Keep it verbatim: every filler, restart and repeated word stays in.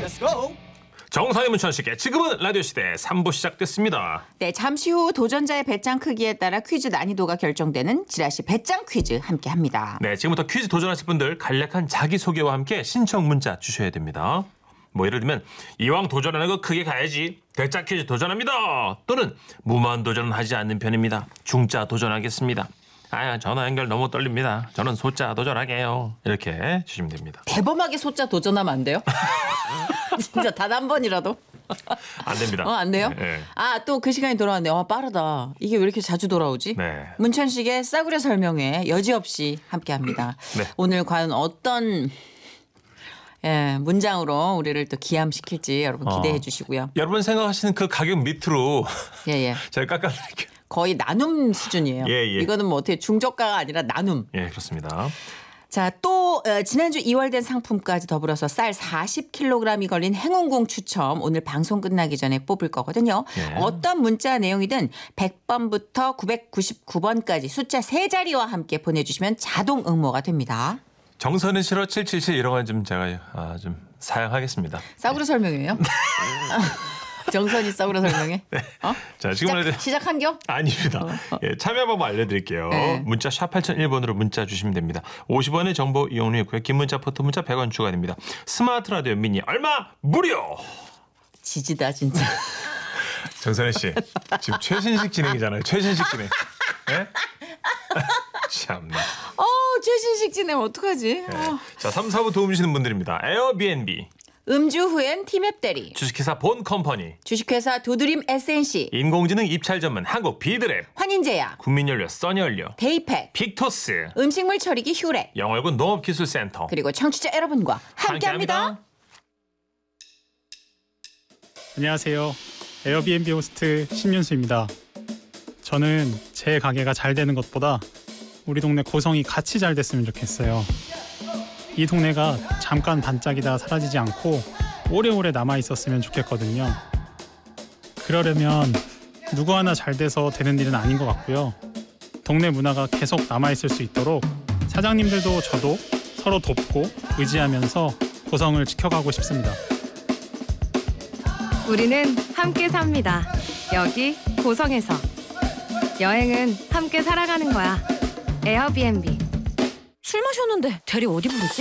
Let's go. 정상의 문천식의 지금은 라디오 시대 삼 부 시작됐습니다. 네, 잠시 후 도전자의 배짱 크기에 따라 퀴즈 난이도가 결정되는 지라시 배짱 퀴즈 함께합니다. 네, 지금부터 퀴즈 도전하실 분들 간략한 자기소개와 함께 신청 문자 주셔야 됩니다. 뭐 예를 들면 이왕 도전하는 거 크게 가야지. 배짱 퀴즈 도전합니다. 또는 무모한 도전은 하지 않는 편입니다. 중자 도전하겠습니다. 아, 전화 연결 너무 떨립니다. 저는 소자 도전하게요. 이렇게 주시면 됩니다. 대범하게 소자 도전하면 안 돼요? 진짜 단 한 번이라도. 안 됩니다. 어, 안 돼요? 네. 아, 또 그 시간이 돌아왔네요. 아, 빠르다. 이게 왜 이렇게 자주 돌아오지? 네. 문천식의 싸구려 설명회 여지없이 함께합니다. 네. 오늘 과연 어떤 예, 문장으로 우리를 또 기함시킬지 여러분 기대해 어. 주시고요. 여러분 생각하시는 그 가격 밑으로 예, 예. 제가 깎아드릴게요. 거의 나눔 수준이에요. 예, 예. 이거는 뭐 어떻게 중저가가 아니라 나눔. 예, 그렇습니다. 자, 또 어, 지난주 이월된 상품까지 더불어서 쌀 사십 킬로그램이 걸린 행운공 추첨 오늘 방송 끝나기 전에 뽑을 거거든요. 예. 어떤 문자 내용이든 백 번부터 구백구십구 번까지 숫자 세 자리와 함께 보내주시면 자동 응모가 됩니다. 정선은 싫어 칠칠칠 이런 건 좀 제가 아, 좀 사양하겠습니다. 싸구려 설명이에요? 정선이 싸구려 설명해? 네. 어? 자, 지금 시작, 시작한겨? 아닙니다. 예, 참여 방법 알려드릴게요. 네. 문자 샵 팔공공일 번으로 문자 주시면 됩니다. 오십 원의 정보 이용료 있고요. 긴 문자 포토 문자 백 원 추가됩니다. 스마트 라디오 미니 얼마? 무료! 지지다 진짜. 정선혜 씨 지금 최신식 진행이잖아요. 최신식 진행. 네? 참나. 어, 최신식 진행 어떡하지? 네. 어. 자, 삼, 사 부 도움 주시는 분들입니다. 에어비앤비, 음주 후엔 티맵 대리, 주식회사 본 컴퍼니, 주식회사 두드림 에스엔씨, 인공지능 입찰 전문 한국 비드랩, 환인제약, 국민연료 써니연료, 데이팩, 빅토스, 음식물 처리기 휴렉, 영월군 농업기술센터 그리고 청취자 여러분과 함께합니다. 안녕하세요. 에어비앤비 호스트 신윤수입니다. 저는 제 가게가 잘 되는 것보다 우리 동네 고성이 같이 잘 됐으면 좋겠어요. 이 동네가 잠깐 반짝이다 사라지지 않고 오래오래 남아있었으면 좋겠거든요. 그러려면 누구 하나 잘 돼서 되는 일은 아닌 것 같고요. 동네 문화가 계속 남아있을 수 있도록 사장님들도 저도 서로 돕고 의지하면서 고성을 지켜가고 싶습니다. 우리는 함께 삽니다. 여기 고성에서. 여행은 함께 살아가는 거야. 에어비앤비. 술 마셨는데 대리 어디 부르지?